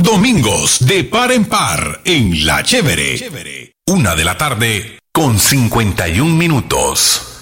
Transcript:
Domingos de par en par en La Chévere. 1:51 p.m.